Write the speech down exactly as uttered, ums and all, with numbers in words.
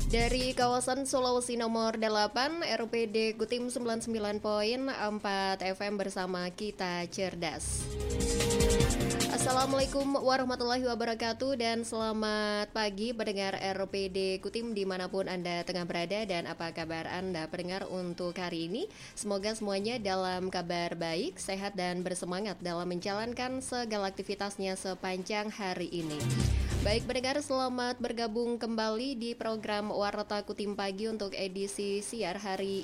Dari kawasan Sulawesi nomor delapan, R P D Kutim sembilan puluh sembilan koma empat F M bersama kita cerdas. Assalamualaikum warahmatullahi wabarakatuh dan selamat pagi pendengar R P D Kutim dimanapun Anda tengah berada, dan apa kabar Anda pendengar untuk hari ini? Semoga semuanya dalam kabar baik, sehat dan bersemangat dalam menjalankan segala aktivitasnya sepanjang hari ini. Baik pendengar, selamat bergabung kembali di program Warta Kutim Pagi untuk edisi siar hari